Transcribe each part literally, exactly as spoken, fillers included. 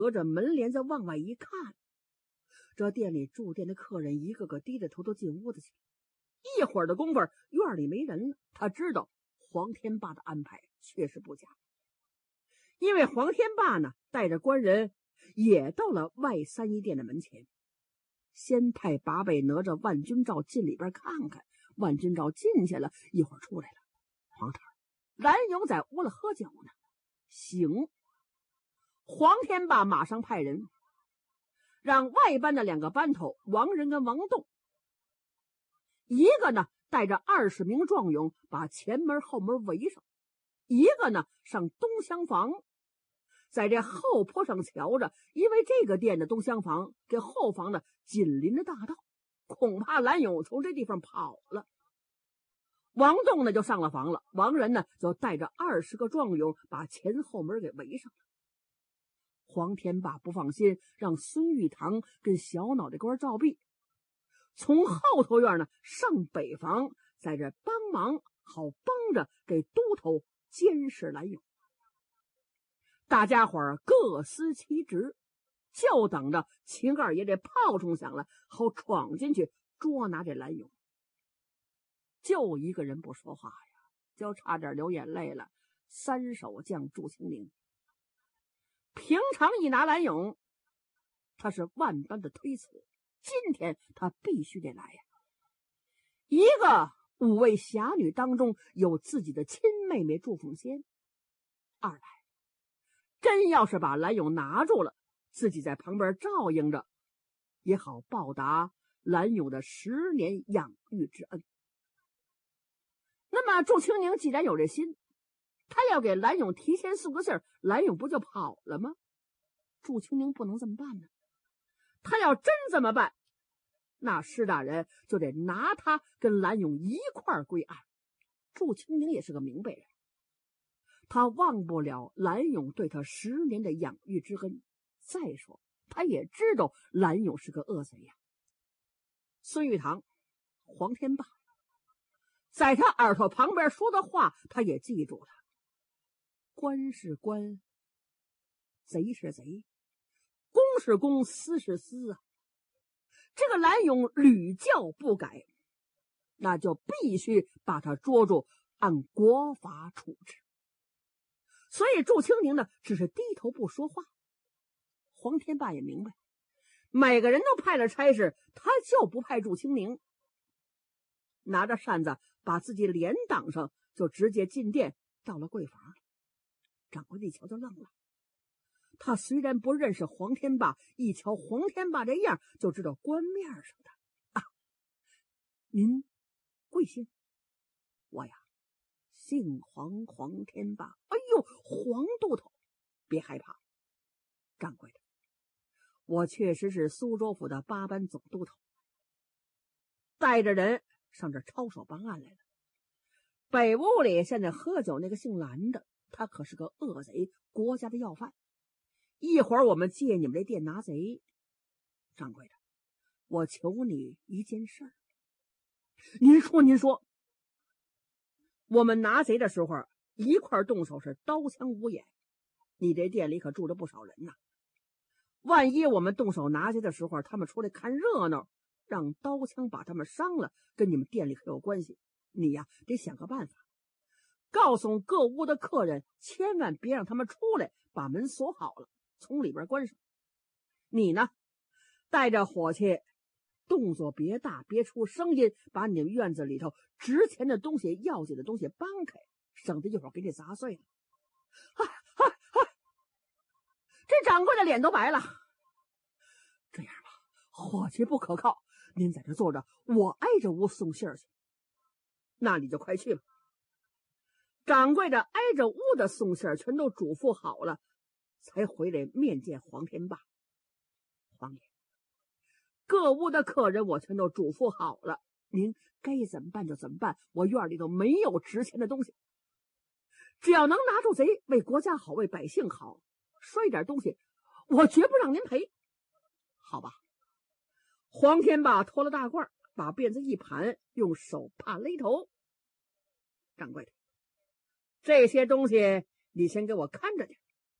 隔着门帘子往外一看，这店里住店的客人一个个低着头都进屋子去。一会儿的功夫，院里没人了。他知道黄天霸的安排确实不假，因为黄天霸呢带着官人也到了外三一店的门前，先派八辈哪吒万军照进里边看看。万军照进去了，一会儿出来了。黄头，蓝勇在屋里喝酒呢。行。黄天霸马上派人让外班的两个班头王仁跟王栋，一个呢带着二十名壮勇把前门后门围上，一个呢上东厢房，在这后坡上瞧着，因为这个店的东厢房跟后房呢紧邻着大道，恐怕蓝勇从这地方跑了。王栋呢就上了房了，王仁呢就带着二十个壮勇把前后门给围上了。黄天霸不放心，让孙玉堂跟小脑袋官赵弼从后头院呢上北房，在这帮忙，好帮着给都头监视蓝勇。大家伙儿各司其职，就等着秦二爷这炮冲响了，好闯进去捉拿这蓝勇。就一个人不说话呀，就差点流眼泪了。三手将祝清明，平常一拿蓝勇，他是万般的推辞，今天他必须得来呀。一个五位侠女当中有自己的亲妹妹祝凤仙，二来真要是把蓝勇拿住了，自己在旁边照应着，也好报答蓝勇的十年养育之恩。那么祝清宁既然有这心，他要给蓝勇提前送个信儿，蓝勇不就跑了吗？祝清宁不能这么办呢。他要真这么办，那施大人就得拿他跟蓝勇一块儿归案。祝清宁也是个明白人，他忘不了蓝勇对他十年的养育之恩。再说他也知道蓝勇是个恶贼呀。孙玉堂、黄天霸在他耳朵旁边说的话他也记住了，官是官，贼是贼，公是公，私是私啊。这个蓝勇屡教不改，那就必须把他捉住，按国法处置。所以祝清宁呢只是低头不说话。黄天霸也明白，每个人都派了差事，他就不派祝清宁。拿着扇子把自己脸挡上，就直接进店到了柜房了。掌柜的一瞧就愣了，他虽然不认识黄天霸，一瞧黄天霸这样就知道官面上的啊。您贵姓？我呀姓黄，黄天霸。哎呦，黄都头，别害怕。掌柜的，我确实是苏州府的八班总督头，带着人上这抄手办案来了。北屋里现在喝酒那个姓蓝的，他可是个恶贼，国家的要犯。一会儿我们借你们这店拿贼。掌柜的，我求你一件事儿。您说您说。我们拿贼的时候一块动手是刀枪无眼，你这店里可住着不少人呐。万一我们动手拿贼的时候他们出来看热闹，让刀枪把他们伤了，跟你们店里可有关系。你呀得想个办法，告诉各屋的客人千万别让他们出来，把门锁好了，从里边关上。你呢带着伙计，动作别大，别出声音，把你们院子里头值钱的东西要紧的东西搬开，省得一会儿给你砸碎了。啊啊啊！这掌柜的脸都白了。这样吧，伙计不可靠，您在这坐着，我挨着屋送信儿去。那你就快去吧。掌柜的挨着屋的送信儿全都嘱咐好了，才回来面见黄天霸。黄爷，各屋的客人我全都嘱咐好了，您该怎么办就怎么办，我院里头没有值钱的东西，只要能拿住贼，为国家好，为百姓好，摔点东西我绝不让您赔，好吧？黄天霸脱了大褂，把辫子一盘，用手帕勒头。掌柜的，这些东西你先给我看着点，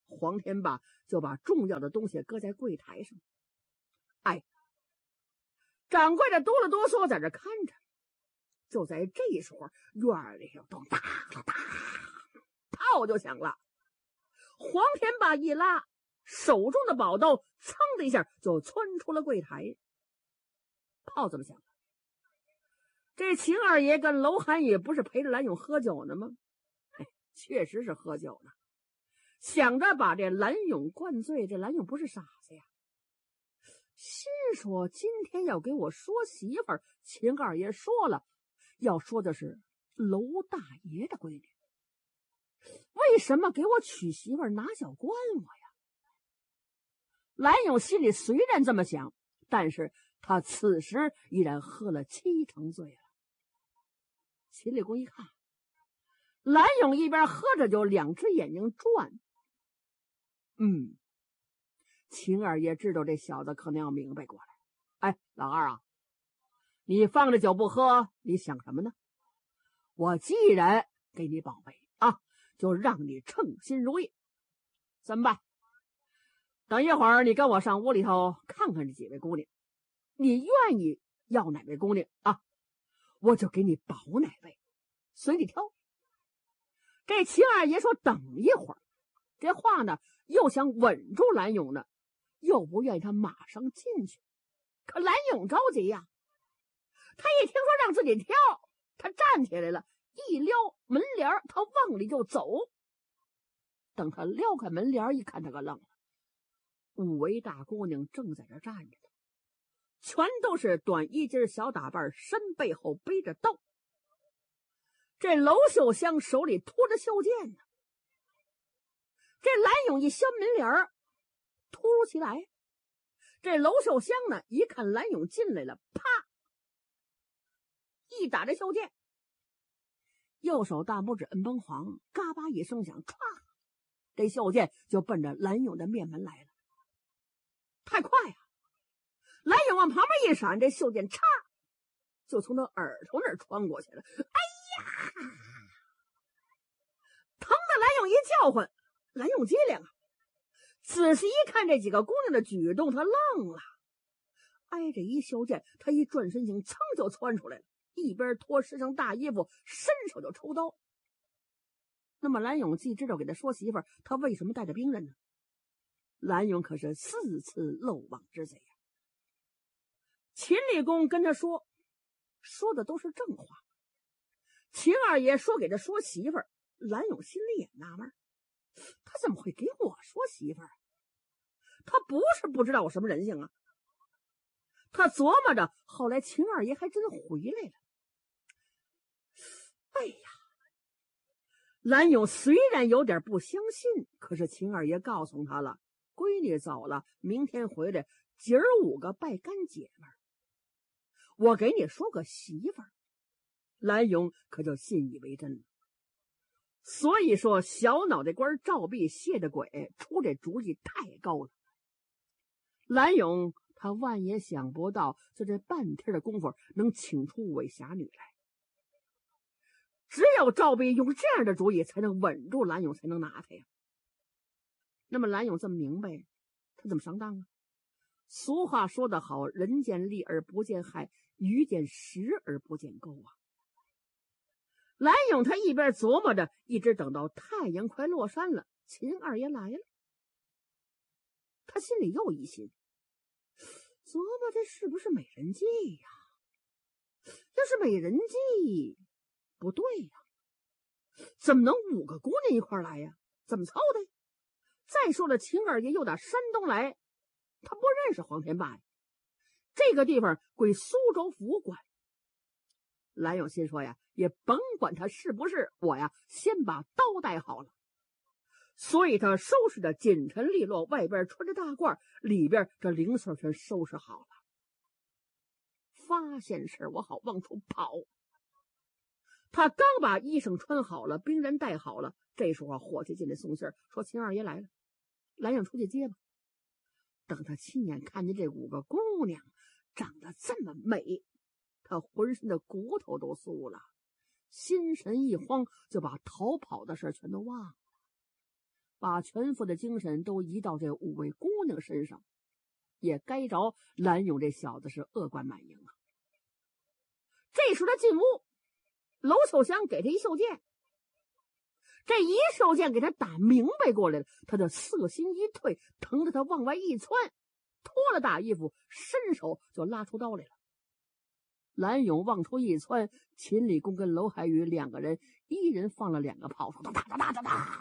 黄天霸就把重要的东西搁在柜台上。哎，掌柜的哆了哆嗦在这看着。就在这时候，院里又咚当当当，炮就响了。黄天霸一拉，手中的宝刀噌的一下就窜出了柜台。炮怎么响？这秦二爷跟娄寒也不是陪着蓝勇喝酒呢吗？哎，确实是喝酒呢，想着把这蓝勇灌醉。这蓝勇不是傻子呀，心说今天要给我说媳妇儿，秦二爷说了，要说的是娄大爷的闺女，为什么给我娶媳妇儿拿小关我呀？蓝勇心里虽然这么想，但是他此时依然喝了七成醉了。秦理公一看，蓝勇一边喝着酒，两只眼睛转。嗯，秦二爷知道这小子可能要明白过来。哎，老二啊，你放着酒不喝，你想什么呢？我既然给你保卫啊，就让你称心如意。怎么办？等一会儿你跟我上屋里头看看这几位姑娘，你愿意要哪位姑娘啊，我就给你保哪位，随你挑。这秦二爷说等一会儿，这话呢又想稳住蓝勇呢，又不愿意他马上进去。可蓝勇着急呀，他一听说让自己挑，他站起来了，一撩门帘，他往里就走。等他撩开门帘一看，他可愣了，五位大姑娘正在这站着呢，全都是短衣襟小打扮，身背后背着刀。这娄秀香手里托着袖剑呢。这蓝勇一掀门帘，突如其来，这娄秀香呢一看蓝勇进来了，啪一打这袖剑，右手大拇指摁崩簧，嘎巴一声响，歘，这袖剑就奔着蓝勇的面门来了。太快呀！蓝勇往旁边一闪，这袖剑嚓就从他耳朵那儿穿过去了。哎呀！疼的蓝勇一叫唤，蓝勇机灵啊，仔细一看这几个姑娘的举动，他愣了。挨着一袖剑，他一转身型，噌就窜出来了，一边脱身上大衣服，伸手就抽刀。那么蓝勇既知道给他说媳妇儿，他为什么带着兵刃呢？蓝勇可是四次漏网之贼呀。秦理公跟他说，说的都是正话。秦二爷说给他说媳妇儿，蓝勇心里也纳闷，他怎么会给我说媳妇儿？他不是不知道我什么人性啊。他琢磨着，后来秦二爷还真回来了。哎呀，蓝勇虽然有点不相信，可是秦二爷告诉他了，闺女走了，明天回来，姐儿五个拜干姐们儿，我给你说个媳妇儿。蓝勇可就信以为真了。所以说小脑袋瓜赵壁谢的鬼出这主意太高了。蓝勇他万也想不到，就这半天的功夫能请出五位侠女来。只有赵壁用这样的主意，才能稳住蓝勇，才能拿他呀。那么蓝勇这么明白，他怎么上当啊？俗话说得好，人见利而不见害，鱼见食而不见钩啊。蓝勇他一边琢磨着，一直等到太阳快落山了，秦二爷来了。他心里又一心，琢磨这是不是美人计呀？要是美人计，不对呀，怎么能五个姑娘一块来呀？怎么凑的？再说了，秦二爷又打山东来，他不认识黄天霸呀。这个地方归苏州府管。蓝勇心说呀，也甭管他是不是，我呀先把刀带好了。所以他收拾的紧沉利落，外边穿着大褂，里边这零碎全收拾好了。发现事我好往出跑。他刚把衣裳穿好了，兵刃带好了，这时候伙计进来送信说秦二爷来了。蓝勇出去接吧。等他亲眼看见这五个姑娘长得这么美，他浑身的骨头都酥了，心神一慌，就把逃跑的事全都忘了。 把全副的精神都移到这五位姑娘身上，也该着蓝勇这小子是恶贯满盈啊。这时候他进屋，娄秀香给他一袖箭，这一袖箭给他打明白过来了，他的色心一退，疼得他往外一窜，脱了大衣服，伸手就拉出刀来了。蓝勇往出一窜，秦理公跟娄海宇两个人一人放了两个炮手，哒哒哒哒哒哒。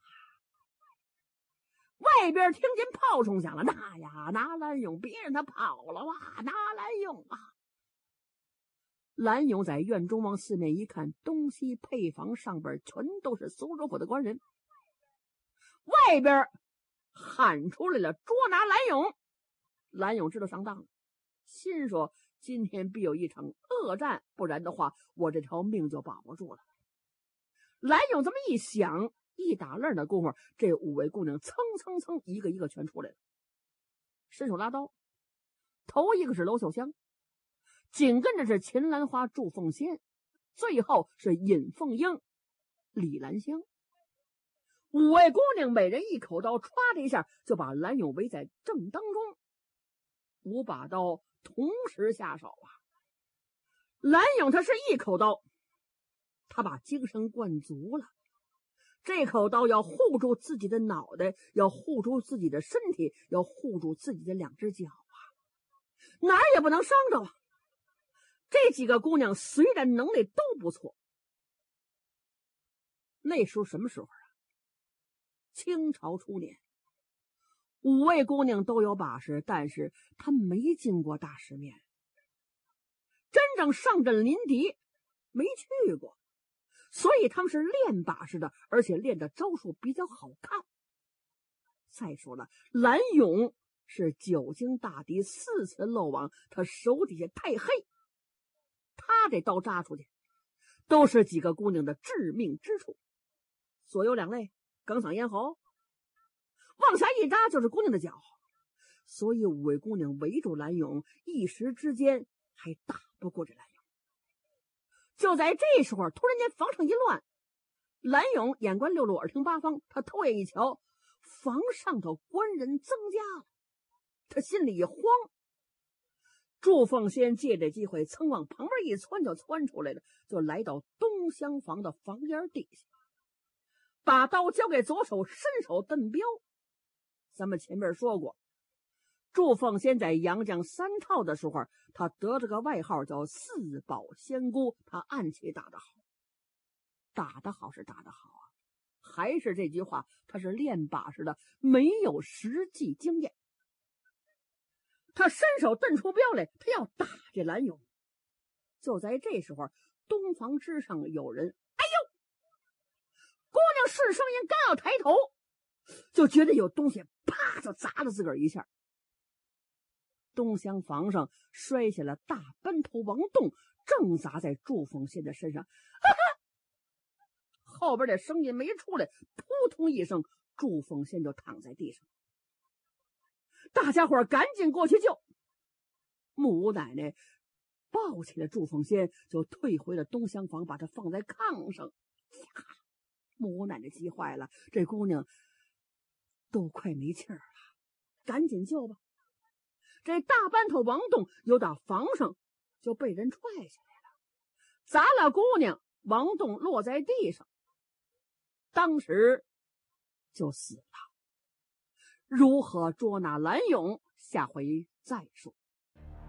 外边听见炮声响了，拿呀拿蓝勇，别让他跑了啊，拿蓝勇啊！蓝勇在院中往四面一看，东西配房上边全都是苏州府的官人，外边喊出来了，捉拿蓝勇。蓝勇知道上当了，心说今天必有一场恶战，不然的话我这条命就保不住了。蓝勇这么一想，一打愣的功夫，这五位姑娘蹭蹭蹭一个一个全出来了，伸手拉刀。头一个是娄秀香，紧跟着是秦兰花、祝凤仙，最后是尹凤英、李兰香。五位姑娘每人一口刀，歘的一下就把蓝勇围在正当中，五把刀同时下手啊！蓝勇他是一口刀，他把精神灌足了，这口刀要护住自己的脑袋，要护住自己的身体，要护住自己的两只脚啊，哪儿也不能伤着啊！这几个姑娘虽然能力都不错，那时候什么时候啊？清朝初年，五位姑娘都有把式，但是她没经过大世面，真正上阵临敌没去过，所以他们是练把式的，而且练的招数比较好看。再说了，蓝勇是久经大敌，四次漏网，他手底下太黑，他这刀扎出去都是几个姑娘的致命之处，左右两肋、梗嗓咽喉，往下一扎就是姑娘的脚，所以五位姑娘围住蓝勇，一时之间还打不过这蓝勇。就在这时候，突然间房上一乱，蓝勇眼观六路，耳听八方，他偷眼一瞧，房上头官人增加了，他心里一慌。祝凤仙借这机会曾往旁边一窜，就窜出来了，就来到东厢房的房檐底下，把刀交给左手，伸手蹬镖。咱们前面说过，祝凤仙在杨绛三套的时候，他得了个外号叫四宝仙姑，他暗棋打得好，打得好是打得好啊，还是这句话，他是练把式的，没有实际经验。他伸手蹬出镖来，他要打这蓝勇。就在这时候，东房之上有人，哎呦！姑娘是声音，刚要抬头，就觉得有东西啪就砸了自个儿一下。东厢房上摔下了大班头王栋，正砸在祝凤仙的身上。哈哈！后边的声音没出来，扑通一声，祝凤仙就躺在地上。大家伙赶紧过去救。木五奶奶抱起了祝凤仙，就退回了东厢房，把她放在炕上。木五奶奶急坏了，这姑娘都快没气儿了，赶紧救吧。这大班头王栋又到房上就被人踹下来了，砸了姑娘，王栋落在地上，当时就死了。如何捉拿蓝勇，下回再说。